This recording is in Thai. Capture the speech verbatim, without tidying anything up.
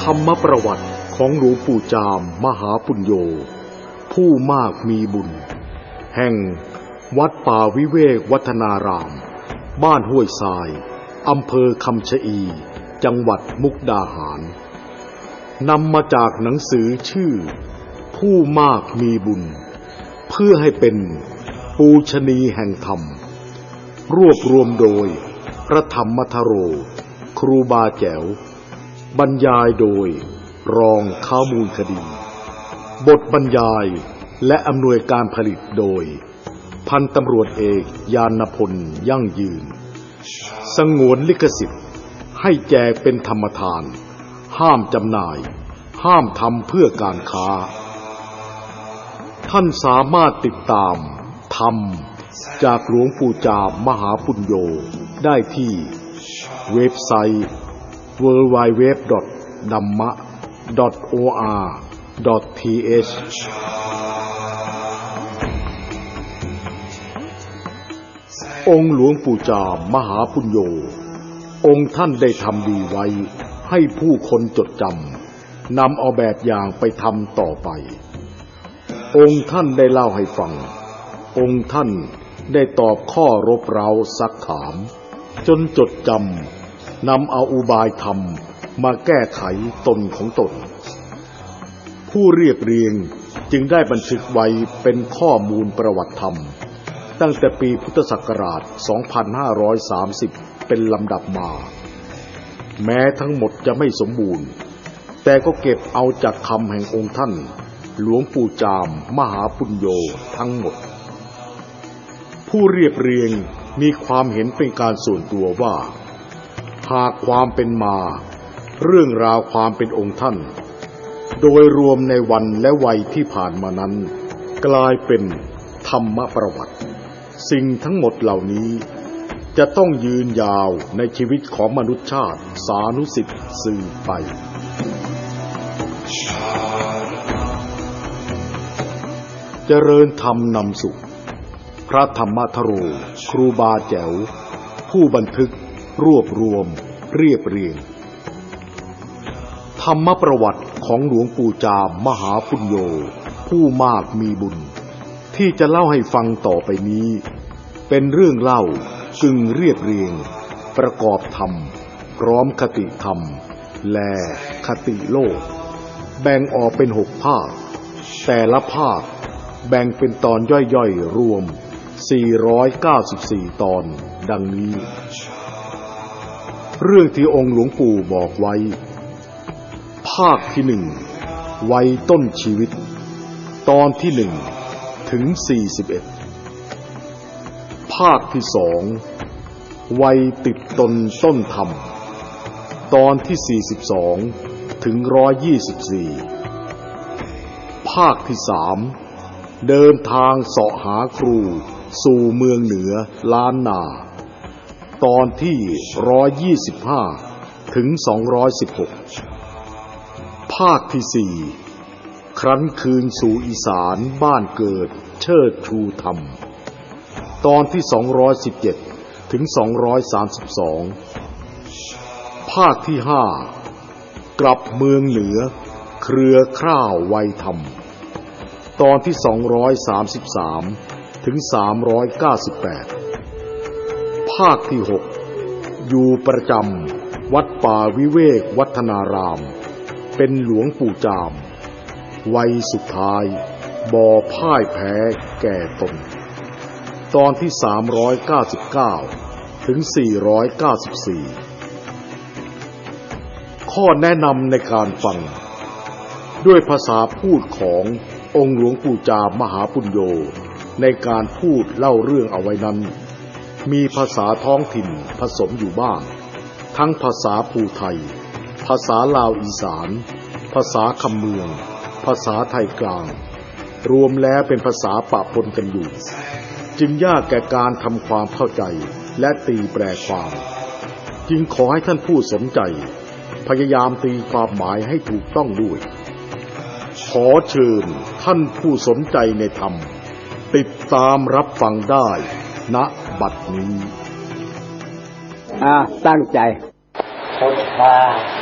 รรมประวัติของหลวงปู่จามมหาปุญโญผู้มากมีบุญแห่งวัดป่าวิเวกวัฒนารามบ้านห้วยทรายอำเภอคำชะอีจังหวัดมุกดาหารนำมาจากหนังสือชื่อผู้มากมีบุญเพื่อให้เป็นปูชนียแห่งธรรมรวบรวมโดยพระธรรมทโรครูบาแจ๋วบรรยายโดยรองข้ามูลคดีบทบรรยายและอำนวยการผลิตโดยพันตำรวจเอกยานพลยั่งยืนสงวนลิขสิทธิ์ให้แจกเป็นธรรมทานห้ามจำหน่ายห้ามทำเพื่อการค้าท่านสามารถติดตามธรรมจากหลวงปู่จามมหาปุญโญได้ที่เว็บไซต์ ดับเบิลยู ดับเบิลยู ดับเบิลยู ดอท ดัมมะ ดอท โอ อาร์ ดอท ที เอช องค์หลวงปู่จามมหาปุญโญองค์ท่านได้ทำดีไว้ให้ผู้คนจดจำนำเอาแบบอย่างไปทำต่อไปองค์ท่านได้เล่าให้ฟังองค์ท่านได้ตอบข้อรบเร้าซักถามจนจดจำนำเอาอุบายธรรมมาแก้ไขตนของตนผู้เรียบเรียงจึงได้บันทึกไว้เป็นข้อมูลประวัติธรรมตั้งแต่ปีพุทธศักราช สองพันห้าร้อยสามสิบ เป็นลำดับมาแม้ทั้งหมดจะไม่สมบูรณ์แต่ก็เก็บเอาจากคำแห่งองค์ท่านหลวงปู่จามมหาปุญโญทั้งหมดผู้เรียบเรียงมีความเห็นเป็นการส่วนตัวว่าหากความเป็นมาเรื่องราวความเป็นองค์ท่านโดยรวมในวันและวัยที่ผ่านมานั้นกลายเป็นธรรมประวัติสิ่งทั้งหมดเหล่านี้จะต้องยืนยาวในชีวิตของมนุษยชาติสานุสิทธิ์สืบไปเจริญธรรมนำสุขพระธรรมทโรครูบาแจ๋วผู้บันทึกรวบรวมเรียบเรียงธรรมประวัติของหลวงปู่จามมหาปุญโญผู้มากมีบุญที่จะเล่าให้ฟังต่อไปนี้เป็นเรื่องเล่ากึ่งเรียบเรียงประกอบธรรมพร้อมคติธรรมและคติโลกแบ่งออกเป็นหกภาคแต่ละภาคแบ่งเป็นตอนย่อยๆรวมสี่ร้อยเก้าสิบสี่ตอนดังนี้เรื่องที่องค์หลวงปู่บอกไว้ภาคที่หนึ่งวัยต้นชีวิตตอนที่หนึ่งถึงสี่สิบเอ็ดภาคที่สองวัยติดตนต้นธรรมตอนที่สี่สิบสองถึงหนึ่งร้อยยี่สิบสี่ภาคที่สามเดินทางเสาะหาครูสู่เมืองเหนือล้านนาตอนที่หนึ่งร้อยยี่สิบห้าถึงสองร้อยสิบหกภาคที่สี่ครั้นคืนสู่อีสานบ้านเกิดเชิดชูธรรมตอนที่สองร้อยสิบเจ็ดถึงสองร้อยสามสิบสองภาคที่ห้ากลับเมืองเหนือเครือคร่าวไวยธรรมตอนที่สองร้อยสามสิบสามถึงสามร้อยเก้าสิบแปดภาคที่หกอยู่ประจำวัดป่าวิเวกวัฒนารามเป็นหลวงปู่จามวัยสุดท้ายบ่พ่ายแพ้แก่ตนตอนที่สามร้อยเก้าสิบเก้าถึงสี่ร้อยเก้าสิบสี่ข้อแนะนำในการฟังด้วยภาษาพูดขององค์หลวงปู่จามมหาปุญโญในการพูดเล่าเรื่องเอาไว้นั้นมีภาษาท้องถิ่นผสมอยู่บ้างทั้งภาษาภูไทยภาษาลาวอีสานภาษาคำเมืองภาษาไทยกลางรวมแล้วเป็นภาษาปะปนกันอยู่จึงยากแก่การทำความเข้าใจและตีแปลความจึงขอให้ท่านผู้สนใจพยายามตีความหมายให้ถูกต้องด้วยขอเชิญท่านผู้สนใจในธรรมติดตามรับฟังได้ณบัดนี้อ่าตั้งใจพุทธา